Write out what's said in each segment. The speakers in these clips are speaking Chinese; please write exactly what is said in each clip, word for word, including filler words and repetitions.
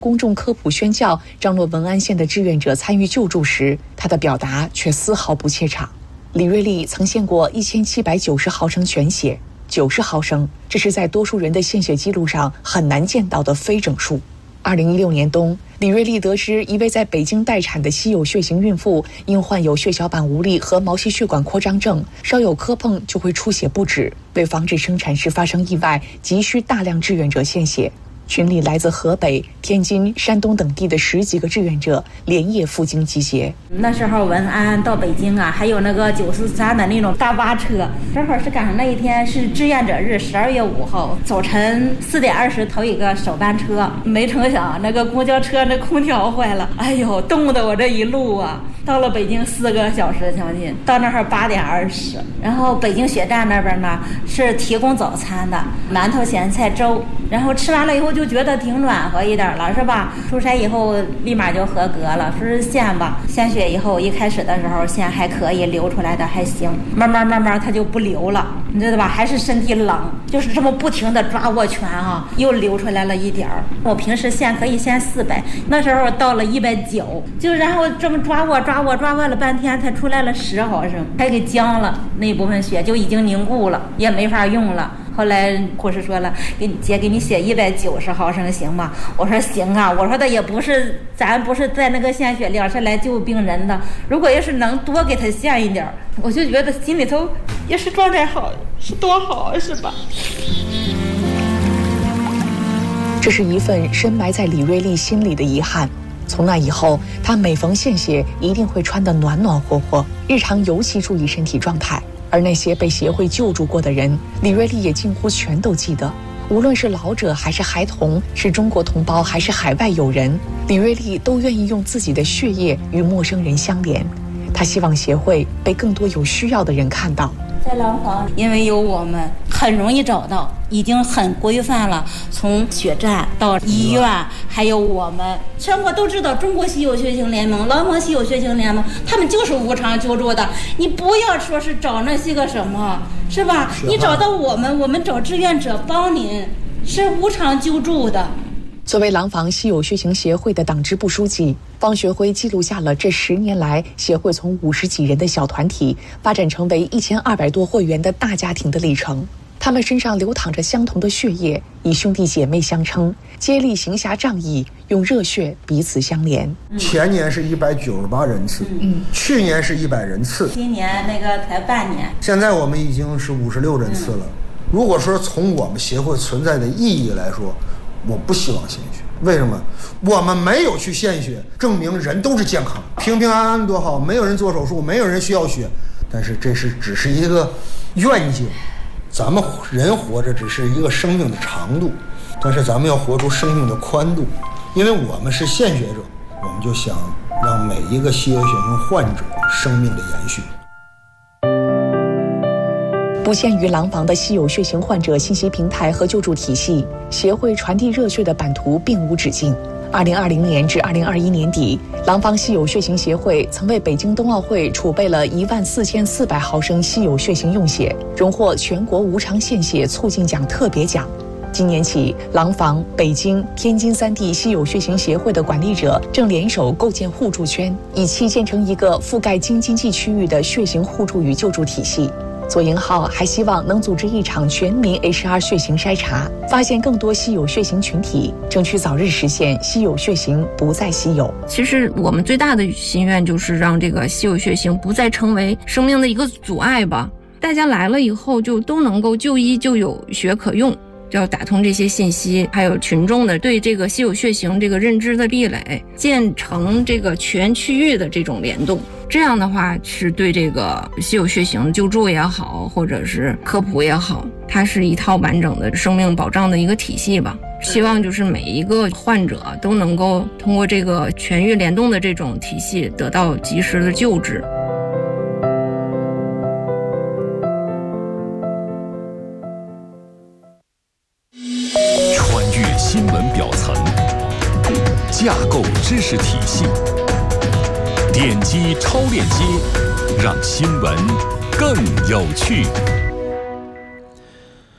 公众科普宣教张罗文安县的志愿者参与救助时，他的表达却丝毫不怯场。李瑞丽曾献过一千七百九十毫升全血，九十毫升，这是在多数人的献血记录上很难见到的非整数。二零一六年冬，李瑞丽得知一位在北京待产的稀有血型孕妇因患有血小板无力和毛细血管扩张症，稍有磕碰就会出血不止。为防止生产时发生意外，急需大量志愿者献血。群里来自河北、天津、山东等地的十几个志愿者连夜赴京集结。 那时候文安到北京啊，还有那个九四三的那种大巴车，正好是赶上那一天是志愿者日，十二月五号早晨四点二十头一个首班车，没成想那个公交车那空调坏了，哎呦，冻得我这一路啊，到了北京四个小时将近，到那儿八点二十，然后北京血站那边呢是提供早餐的，馒头、咸菜、粥，然后吃完了以后就。就觉得挺暖和一点了，是吧？出差以后立马就合格了，说是献吧，献血以后一开始的时候献还可以，流出来的还行，慢慢慢慢它就不流了，你知道吧？还是身体冷，就是这么不停的抓握拳啊，又流出来了一点儿。我平时献可以献四百，那时候到了一百九，就然后这么抓握抓握抓握了半天，才出来了十毫升，还给僵了，那部分血就已经凝固了，也没法用了。后来护士说了，给你姐给你写一百九十毫升行吗？我说行啊，我说的也不是，咱不是在那个献血量是来救病人的，如果要是能多给他献一点，我就觉得心里头也是状态好，是多好，是吧？ 这是一份深埋在李瑞丽心里的遗憾。从那以后，她每逢献血一定会穿得暖暖和和，日常尤其注意身体状态。而那些被协会救助过的人，李瑞丽也几乎全都记得。无论是老者还是孩童，是中国同胞还是海外友人，李瑞丽都愿意用自己的血液与陌生人相连。她希望协会被更多有需要的人看到。 在廊坊，因为有我们，很容易找到，已经很规范了。从血站到医院，还有我们全国都知道，中国稀有血型联盟、廊坊稀有血型联盟，他们就是无偿救助的。你不要说是找那些个什么，是吧？你找到我们，我们找志愿者帮您，是无偿救助的。 作为廊坊稀有血型协会的党支部书记，方学辉记录下了这十年来协会从五十几人的小团体发展成为一千二百多会员的大家庭的历程。他们身上流淌着相同的血液，以兄弟姐妹相称，接力行侠仗义，用热血彼此相连。 前年是一百九十八人次，嗯，去年是一百人次， 今年那个才半年， 现在我们已经是五十六人次了。嗯、如果说从我们协会存在的意义来说，我不希望献血。为什么？我们没有去献血，证明人都是健康，平平安安多好，没有人做手术，没有人需要血。但是这是只是一个愿景，咱们人活着只是一个生命的长度，但是咱们要活出生命的宽度。因为我们是献血者，我们就想让每一个稀有血型患者生命的延续。 不限于廊坊的稀有血型患者信息平台和救助体系，协会传递热血的版图并无止境。二零二零年至二零二一年底，廊坊稀有血型协会曾为北京冬奥会储备了一万四千四百毫升稀有血型用血，荣获全国无偿献血促进奖特别奖。今年起，廊坊、北京、天津三地稀有血型协会的管理者正联手构建互助圈，以期建成一个覆盖京津冀区域的血型互助与救助体系。左营号还希望能组织一场全民 H R 血型筛查，发现更多稀有血型群体，争取早日实现稀有血型不再稀有。 其实我们最大的心愿就是让这个稀有血型不再成为生命的一个阻碍吧。大家来了以后就都能够就医就有血可用，就要打通这些信息，还有群众的对这个稀有血型这个认知的壁垒，建成这个全区域的这种联动。这样的话是对这个稀有血型救助也好，或者是科普也好，它是一套完整的生命保障的一个体系吧。希望就是每一个患者都能够通过这个全域联动的这种体系得到及时的救治。 穿越新闻表层，架构知识体系，点击超链接，让新闻更有趣。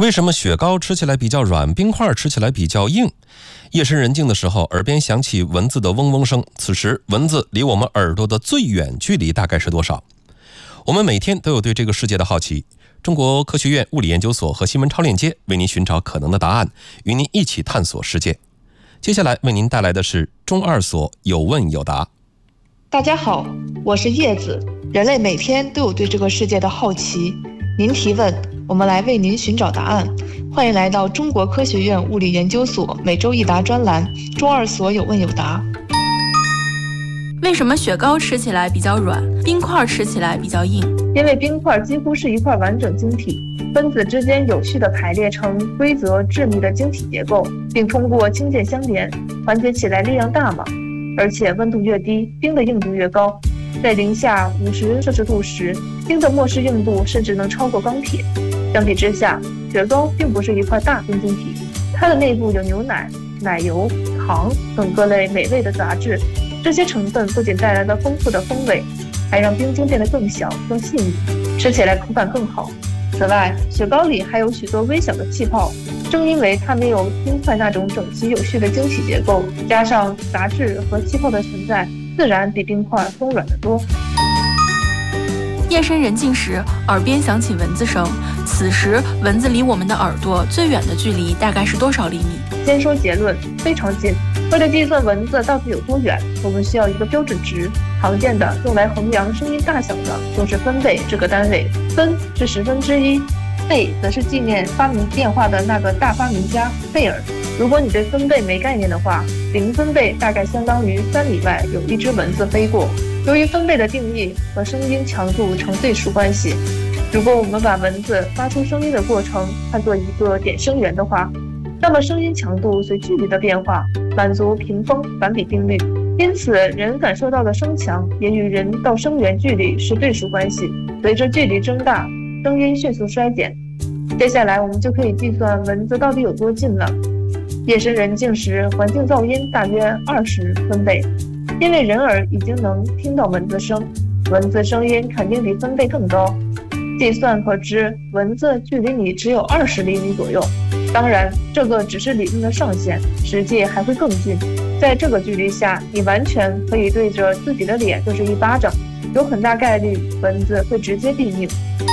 为什么雪糕吃起来比较软，冰块吃起来比较硬？夜深人静的时候，耳边响起蚊子的嗡嗡声，此时蚊子离我们耳朵的最远距离大概是多少？我们每天都有对这个世界的好奇。中国科学院物理研究所和新闻超链接为您寻找可能的答案，与您一起探索世界。接下来为您带来的是中二所有问有答。 大家好，我是叶子。人类每天都有对这个世界的好奇，您提问，我们来为您寻找答案。欢迎来到中国科学院物理研究所每周一答专栏中二所有问有答。 为什么雪糕吃起来比较软，冰块吃起来比较硬？ 因为冰块几乎是一块完整晶体，分子之间有序地排列成规则致密的晶体结构，并通过氢键相连，团结起来力量大嘛。而且温度越低，冰的硬度越高。在零下五十摄氏度时，冰的末世硬度甚至能超过钢铁。相比之下，雪糕并不是一块大冰晶体，它的内部有牛奶、奶油、糖等各类美味的杂质。这些成分不仅带来了丰富的风味，还让冰晶变得更小、更细腻，吃起来口感更好。此外，雪糕里还有许多微小的气泡，正因为它没有冰块那种整齐有序的晶体结构，加上杂质和气泡的存在，自然比冰块松软得多。 夜深人静时，耳边响起蚊子声，此时蚊子离我们的耳朵最远的距离大概是多少厘米？ 先说结论，非常近。为了计算蚊子到底有多远，我们需要一个标准值。常见的用来衡量声音大小的就是分贝这个单位，分是十分之一，贝则是纪念发明电话的那个大发明家贝尔。如果你对分贝没概念的话，零分贝大概相当于三里外有一只蚊子飞过。由于分贝的定义和声音强度成对数关系，如果我们把蚊子发出声音的过程看作一个点声源的话，那么声音强度随距离的变化满足屏风反比定律。因此人感受到的声强也与人到声源距离是对数关系，随着距离增大，声音迅速衰减。接下来我们就可以计算蚊子到底有多近了。夜深人静时，环境噪音大约二十分贝，因为人耳已经能听到蚊子声，蚊子声音肯定比分贝更高。计算可知，蚊子距离你只有二十厘米左右。当然，这个只是理论的上限，实际还会更近。在这个距离下，你完全可以对着自己的脸就是一巴掌，有很大概率蚊子会直接毙命。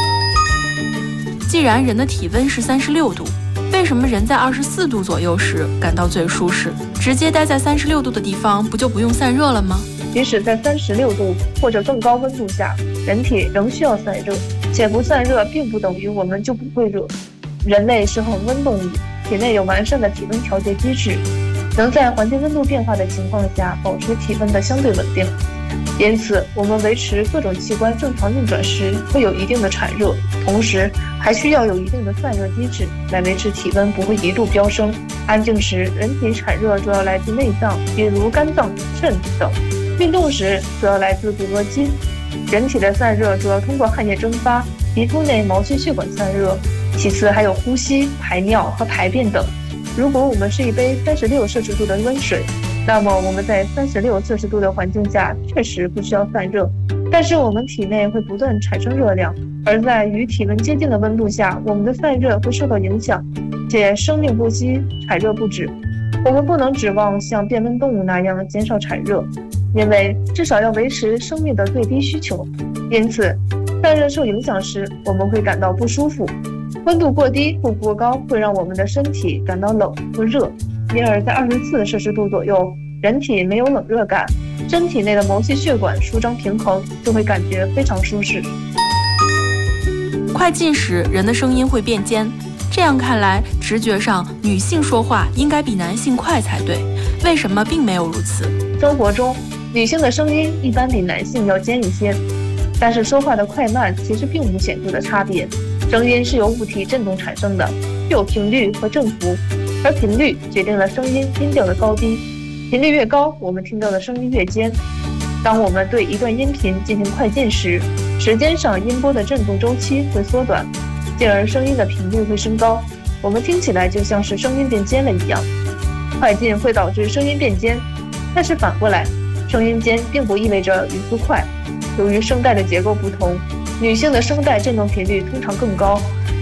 既然人的体温是三十六度，为什么人在二十四度左右时感到最舒适？直接待在三十六度的地方，不就不用散热了吗？ 即使在三十六度或者更高温度下，人体仍需要散热，且不散热并不等于我们就不会热。人类是恒温动物，体内有完善的体温调节机制，能在环境温度变化的情况下保持体温的相对稳定。因此，我们维持各种器官正常运转时会有一定的产热，同时还需要有一定的散热机制来维持体温不会一度飙升。安静时，人体产热主要来自内脏，比如肝脏、肾等；运动时主要来自骨骼肌。人体的散热主要通过汗液蒸发，皮肤内毛细血管散热，其次还有呼吸、排尿和排便等。如果我们是一杯三十六摄氏度的温水，那么我们在三十六摄氏度的环境下确实不需要散热，但是我们体内会不断产生热量，而在与体温接近的温度下，我们的散热会受到影响，且生命不息，产热不止。我们不能指望像变温动物那样减少产热，因为至少要维持生命的最低需求。因此，散热受影响时，我们会感到不舒服。温度过低或过高会让我们的身体感到冷或热，因而在二十四摄氏度左右，人体没有冷热感，身体内的毛细血管舒张平衡，就会感觉非常舒适。 快进时，人的声音会变尖，这样看来，直觉上女性说话应该比男性快才对，为什么并没有如此？ 生活中，女性的声音一般比男性要尖一些，但是说话的快慢其实并无显著的差别。声音是由物体振动产生的，具有频率和振幅，而频率决定了声音音调的高低。频率越高，我们听到的声音越尖。当我们对一段音频进行快进时，时间上音波的振动周期会缩短，进而声音的频率会升高，我们听起来就像是声音变尖了一样。快进会导致声音变尖，但是反过来，声音尖并不意味着语速快。由于声带的结构不同，女性的声带振动频率通常更高，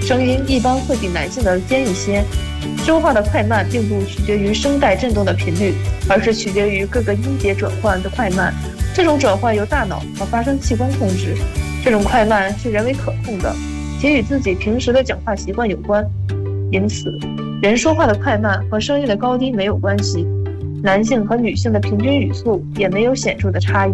声音一般会比男性的尖一些。说话的快慢并不取决于声带振动的频率，而是取决于各个音节转换的快慢。这种转换由大脑和发声器官控制，这种快慢是人为可控的，且与自己平时的讲话习惯有关。因此，人说话的快慢和声音的高低没有关系，男性和女性的平均语速也没有显著的差异。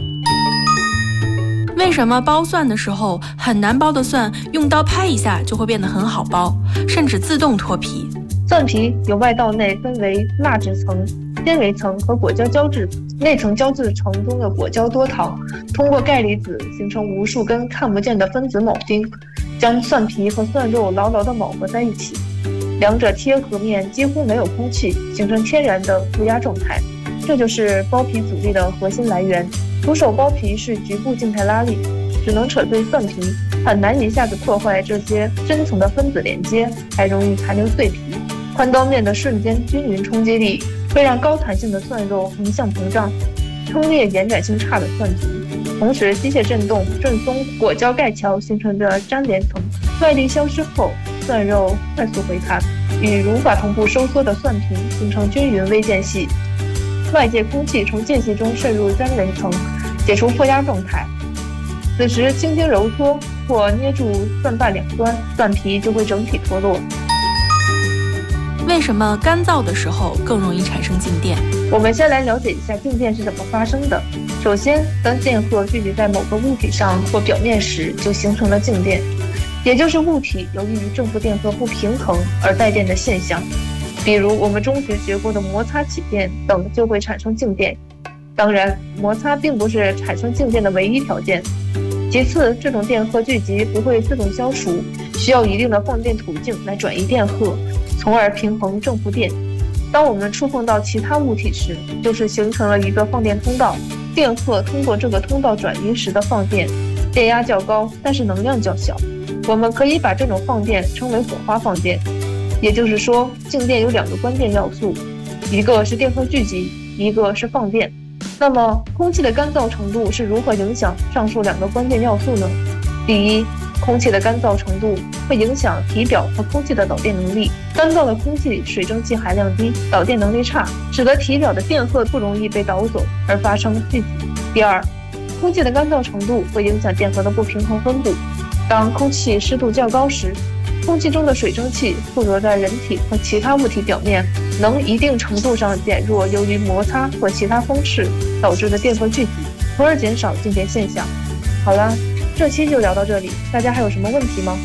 为什么剥蒜的时候很难剥的蒜，用刀拍一下就会变得很好剥，甚至自动脱皮？ 蒜皮由外到内分为蜡质层、纤维层和果胶胶质。内层胶质层中的果胶多糖通过钙离子形成无数根看不见的分子铆钉，将蒜皮和蒜肉牢牢地铆合在一起。两者贴合面几乎没有空气，形成天然的负压状态。这就是剥皮阻力的核心来源。徒手剥皮是局部静态拉力，只能扯碎蒜皮，很难一下子破坏这些深层的分子连接，还容易残留碎皮。宽刀面的瞬间均匀冲击力会让高弹性的蒜肉横向膨胀，撑裂延展性差的蒜皮。同时，机械振动震松果胶钙桥形成的粘连层，外力消失后，蒜肉快速回弹，与无法同步收缩的蒜皮形成均匀微间隙。外界空气从间隙中渗入粘连层，解除负压状态。此时轻轻揉搓或捏住蒜瓣两端，蒜皮就会整体脱落。 为什么干燥的时候更容易产生静电？ 我们先来了解一下静电是怎么发生的。首先，当电荷聚集在某个物体上或表面时，就形成了静电，也就是物体由于正负电荷不平衡而带电的现象。比如我们中学学过的摩擦起电等就会产生静电。当然，摩擦并不是产生静电的唯一条件。其次，这种电荷聚集不会自动消除，需要一定的放电途径来转移电荷，从而平衡正负电。当我们触碰到其他物体时，就是形成了一个放电通道，电荷通过这个通道转移时的放电，电压较高，但是能量较小。我们可以把这种放电称为火花放电。也就是说，静电有两个关键要素，一个是电荷聚集，一个是放电。那么，空气的干燥程度是如何影响上述两个关键要素呢？第一，空气的干燥程度会影响体表和空气的导电能力。干燥的空气水蒸气含量低，导电能力差，使得体表的电荷不容易被导走而发生聚集。第二，空气的干燥程度会影响电荷的不平衡分布。当空气湿度较高时，空气中的水蒸气附着在人体和其他物体表面，能一定程度上减弱由于摩擦或其他方式导致的电荷聚集，从而减少静电现象。好了，这期就聊到这里，大家还有什么问题吗？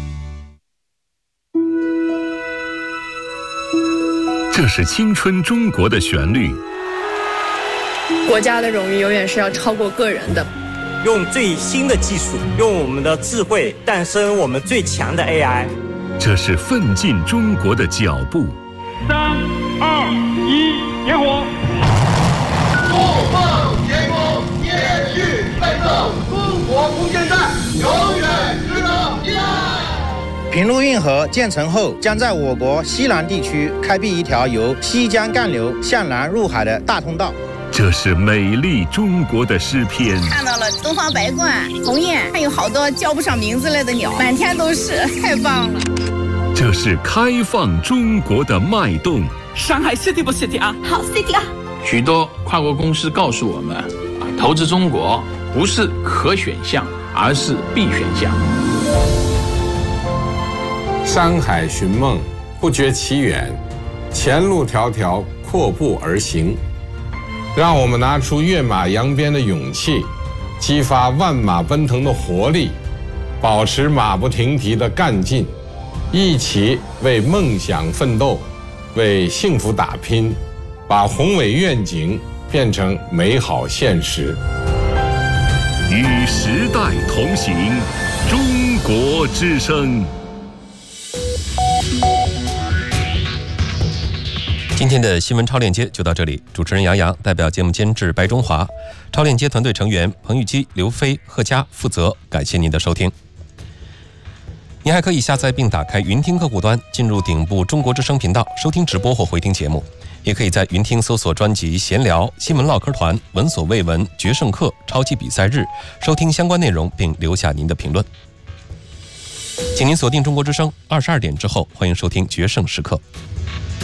这是青春中国的旋律。 国家的荣誉永远是要超过个人的。 用最新的技术，用我们的智慧诞生我们最强的 A I。 这是奋进中国的脚步。 三二一，点火！ 不放天空，延续奋斗，中国空间站永远值得依赖。 平陆运河建成后，将在我国西南地区开辟一条由西江干流向南入海的大通道。 这是美丽中国的诗篇。 看到了东方白鹳、鸿雁，还有好多叫不上名字来的鸟，满天都是，太棒了。 这是开放中国的脉动。 上海 City 不 City 啊？ 好 City 啊！ 许多跨国公司告诉我们，啊，投资中国不是可选项，而是必选项。 山海寻梦，不觉其远，前路迢迢，阔步而行。让我们拿出跃马扬鞭的勇气，激发万马奔腾的活力，保持马不停蹄的干劲，一起为梦想奋斗，为幸福打拼，把宏伟愿景变成美好现实。 与时代同行，中国之声。 今天的新闻超链接就到这里，主持人杨洋，代表节目监制白中华，超链接团队成员彭玉基、刘飞、贺佳负责。感谢您的收听。您还可以下载并打开云听客户端，进入顶部中国之声频道收听直播或回听节目，也可以在云听搜索专辑闲聊、新闻唠嗑团、闻所未闻、决胜课、超级比赛日，收听相关内容并留下您的评论。 请您锁定中国之声，二十二点之后，欢迎收听《决胜时刻》。